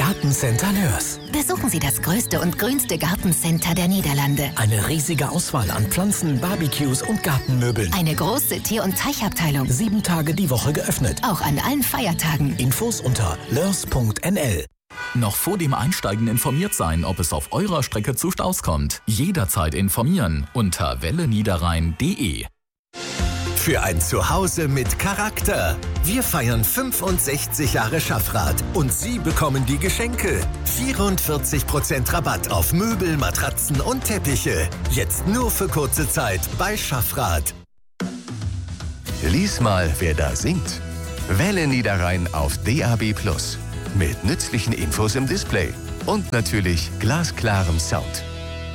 Gartencenter Lörs. Besuchen Sie das größte und grünste Gartencenter der Niederlande. Eine riesige Auswahl an Pflanzen, Barbecues und Gartenmöbeln. Eine große Tier- und Teichabteilung. 7 Tage die Woche geöffnet. Auch an allen Feiertagen. Infos unter lörs.nl. Noch vor dem Einsteigen informiert sein, ob es auf eurer Strecke zu Staus kommt. Jederzeit informieren unter welleniederrhein.de. Für ein Zuhause mit Charakter. Wir feiern 65 Jahre Schaffrath und Sie bekommen die Geschenke. 44% Rabatt auf Möbel, Matratzen und Teppiche. Jetzt nur für kurze Zeit bei Schaffrath. Lies mal, wer da singt. Welle Niederrhein auf DAB+. Mit nützlichen Infos im Display. Und natürlich glasklarem Sound.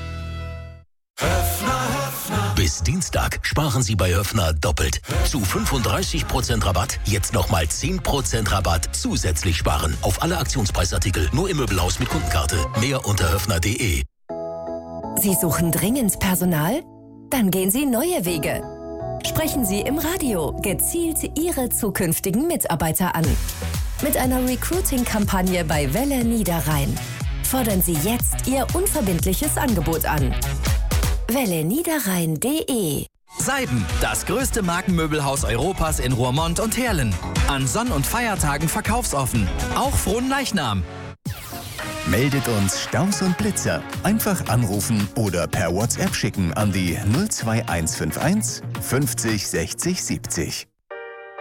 Bis Dienstag sparen Sie bei Höffner doppelt. Zu 35% Rabatt, jetzt nochmal 10% Rabatt zusätzlich sparen. Auf alle Aktionspreisartikel, nur im Möbelhaus mit Kundenkarte. Mehr unter höffner.de. Sie suchen dringend Personal? Dann gehen Sie neue Wege. Sprechen Sie im Radio gezielt Ihre zukünftigen Mitarbeiter an. Mit einer Recruiting-Kampagne bei Welle Niederrhein. Fordern Sie jetzt Ihr unverbindliches Angebot an. welleniederrhein.de. Seiden, das größte Markenmöbelhaus Europas in Roermond und Heerlen. An Sonn- und Feiertagen verkaufsoffen. Auch Frohnleichnam. Meldet uns Staus und Blitzer. Einfach anrufen oder per WhatsApp schicken an die 02151 50 60 70.